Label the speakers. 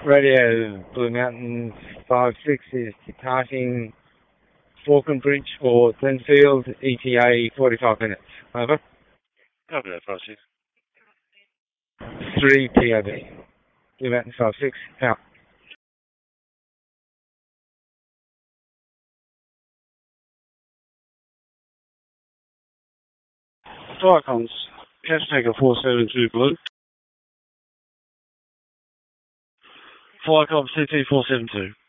Speaker 1: Radio Blue Mountain 5-6 is departing Falcon Bridge for Glenfield, ETA 45 minutes. Over.
Speaker 2: Copy that, 5-6.
Speaker 1: 3 POB. Blue Mountain 5-6, out.
Speaker 2: Firecoms, Catch Taker 472 Blue. Firecom CT 472.